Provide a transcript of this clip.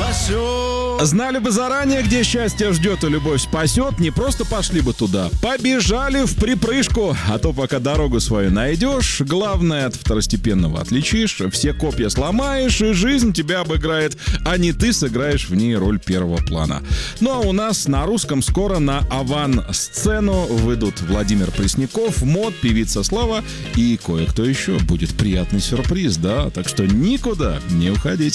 Знали бы заранее, где счастье ждет и любовь спасет, не просто пошли бы туда, побежали в припрыжку. А то пока дорогу свою найдешь, главное от второстепенного отличишь, все копья сломаешь, и жизнь тебя обыграет, а не ты сыграешь в ней роль первого плана. Ну а у нас на русском скоро на авансцену выйдут Владимир Пресняков, МОД, певица Слава и кое-кто еще. Будет приятный сюрприз, да? Так что никуда не уходите.